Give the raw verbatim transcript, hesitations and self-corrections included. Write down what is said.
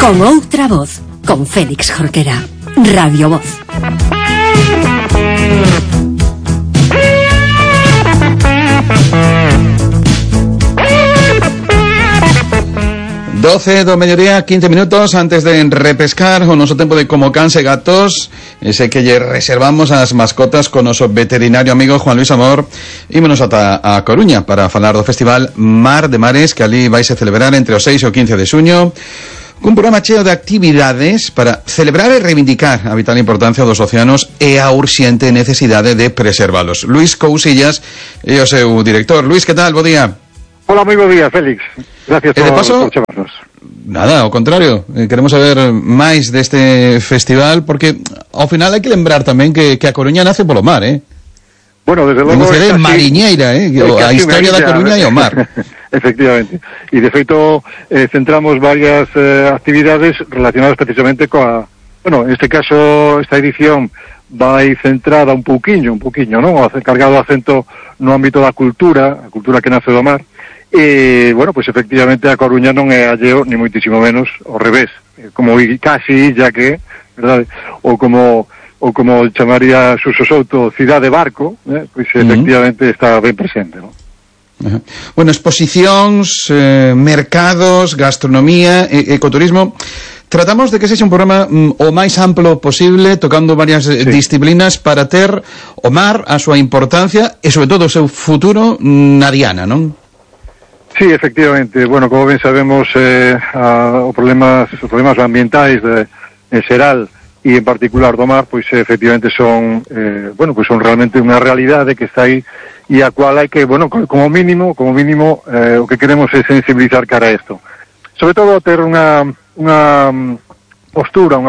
Con outra voz, con Félix Jorquera. Radio Voz. doce do mediodía, quince minutos antes de repescar o noso tempo de Como Cans e Gatos, ese que lle reservamos as mascotas con noso veterinario amigo Juan Luis Amor. Ímonos ata a Coruña para falar do festival Mar de Mares, que ali vai se celebrar entre o seis e o quince de xuño, cun programa cheo de actividades para celebrar e reivindicar a vital importancia dos océanos e a urxente necesidade de preservalos. Luís Cousillas é o seu director. Luís, que tal? Bo día. Hola, moi bo día, Félix. Gracias por, por chamarnos. Nada, ao contrario, eh, queremos saber máis deste festival, porque ao final hai que lembrar tamén que, que a Coruña nace polo mar, eh? Bueno, desde logo... É casi, mariñeira, eh? A historia da Coruña e o mar. Efectivamente. E, de feito, eh, centramos varias eh, actividades relacionadas precisamente coa... Bueno, en este caso, esta edición vai centrada un pouquiño, un pouquiño, non? Cargado acento no ámbito da cultura, a cultura que nace do mar. E, bueno, pois pues, efectivamente a Coruña non é alleo, ni moitísimo menos, ao revés, como casi, ya que, verdade, ou como ou como chamaría Suso Souto, cidade barco, eh, pois pues, efectivamente uh-huh. está ben presente, non? Uh-huh. Bueno, exposicións, eh, mercados, gastronomía, e, ecoturismo. Tratamos de que sexa un programa mm, o máis amplo posible, tocando varias sí. disciplinas para ter o mar, a súa importancia e, sobre todo, o seu futuro na diana, non? Sí, efectivamente. Bueno, como ben sabemos, eh, a, os problemas os problemas ambientais de, en xeral e en particular do mar, pois efectivamente son, eh, bueno, pois son realmente unha realidade que está aí e a cual hai que, bueno, como mínimo, como mínimo, eh, o que queremos é sensibilizar cara a isto. Sobre todo ter unha unha postura, unha